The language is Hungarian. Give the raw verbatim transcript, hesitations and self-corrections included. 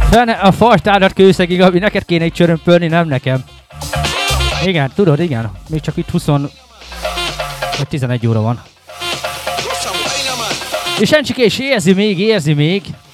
Fene a fastádat kőszegig, ami neked kéne itt csörömpölni, nem nekem. Igen, tudod, igen. Még csak itt húsz vagy tizenegy óra van. És Encsikés érzi még, érzi még.